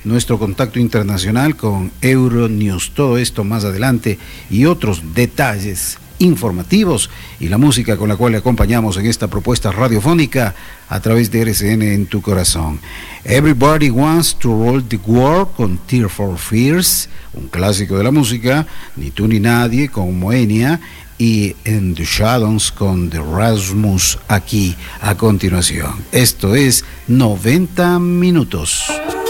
nuestro contacto internacional con Euronews. Todo esto más adelante y otros detalles informativos y la música con la cual le acompañamos en esta propuesta radiofónica a través de RCN en tu corazón. Everybody Wants to Roll the World con Tears for Fears, un clásico de la música, Ni tú ni nadie con Moenia y In the Shadows con The Rasmus aquí a continuación. Esto es 90 minutos.